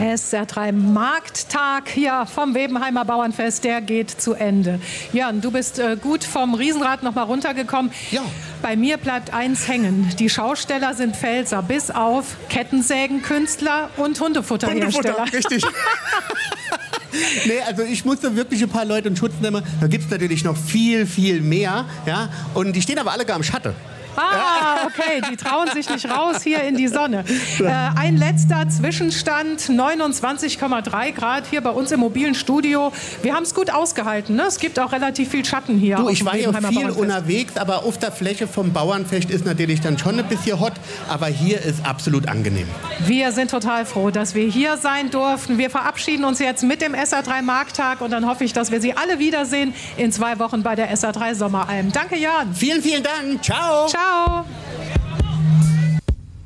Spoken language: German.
SR3 Markttag hier vom Webenheimer Bauernfest, der geht zu Ende. Jörn, du bist gut vom Riesenrad noch mal runtergekommen. Ja. Bei mir bleibt eins hängen. Die Schausteller sind Pfälzer, bis auf Kettensägenkünstler und Hundefutterhersteller. Richtig. Nee, also ich musste wirklich ein paar Leute in Schutz nehmen. Da gibt es natürlich noch viel, viel mehr. Ja? Und die stehen aber alle gar im Schatten. Ah, okay, die trauen sich nicht raus hier in die Sonne. Ein letzter Zwischenstand, 29,3 Grad hier bei uns im mobilen Studio. Wir haben es gut ausgehalten, ne? Es gibt auch relativ viel Schatten hier. Du, ich war ja viel unterwegs, aber auf der Fläche vom Bauernfest ist natürlich dann schon ein bisschen hot, aber hier ist absolut angenehm. Wir sind total froh, dass wir hier sein durften. Wir verabschieden uns jetzt mit dem SR3 Markttag und dann hoffe ich, dass wir Sie alle wiedersehen in 2 Wochen bei der SR3 Sommeralm. Danke, Jörn. Vielen, vielen Dank. Ciao. Ciao.